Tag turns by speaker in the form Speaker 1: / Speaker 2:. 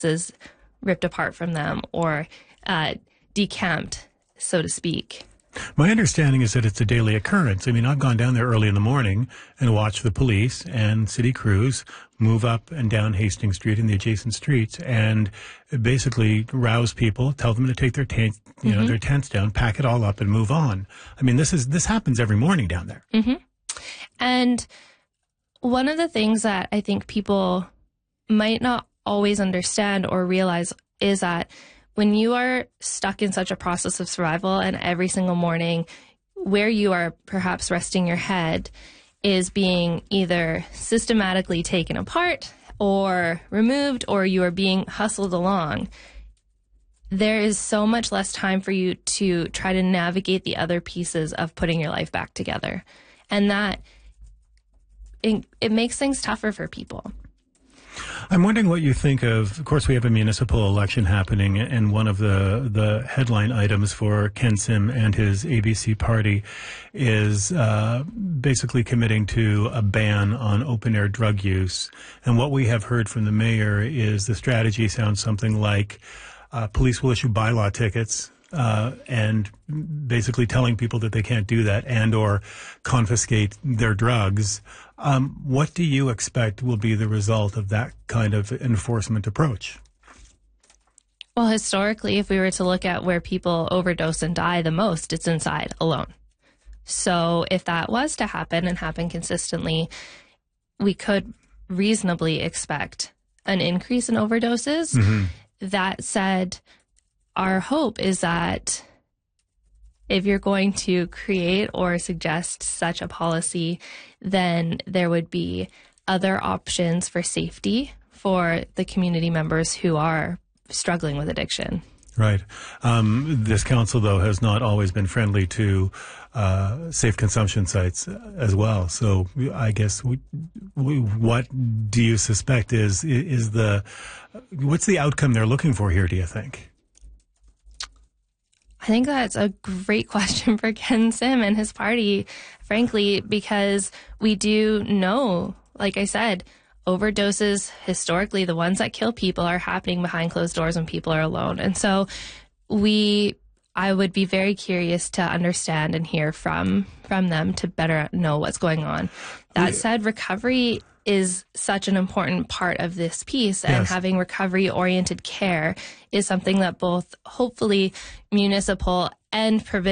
Speaker 1: is ripped apart from them or decamped, so to speak.
Speaker 2: My understanding is that it's a daily occurrence. I mean, I've gone down there early in the morning and watched the police and city crews move up and down Hastings Street and the adjacent streets and basically rouse people, tell them to take their their tents down, pack it all up and move on. I mean, this happens every morning down there.
Speaker 1: Mm-hmm. And one of the things that I think people might not always understand or realize is that when you are stuck in such a process of survival and every single morning where you are perhaps resting your head is being either systematically taken apart or removed or you are being hustled along, there is so much less time for you to try to navigate the other pieces of putting your life back together. And that it makes things tougher for people.
Speaker 2: I'm wondering what you think of course, we have a municipal election happening, and one of the headline items for Ken Sim and his ABC party is basically committing to a ban on open-air drug use. And what we have heard from the mayor is the strategy sounds something like police will issue bylaw tickets and basically telling people that they can't do that and or confiscate their drugs. What do you expect will be the result of that kind of enforcement approach?
Speaker 1: Well, historically, if we were to look at where people overdose and die the most, it's inside alone. So if that was to happen and happen consistently, we could reasonably expect an increase in overdoses. Mm-hmm. That said, our hope is that if you're going to create or suggest such a policy, then there would be other options for safety for the community members who are struggling with addiction.
Speaker 2: Right. This council, though, has not always been friendly to safe consumption sites as well. So I guess what do you suspect is what's the outcome they're looking for here, do you think?
Speaker 1: I think that's a great question for Ken Sim and his party, frankly, because we do know, like I said, overdoses, historically, the ones that kill people are happening behind closed doors when people are alone. And so I would be very curious to understand and hear from them to better know what's going on. That said, recovery is such an important part of this piece, and having recovery-oriented care is something that both hopefully municipal and provincial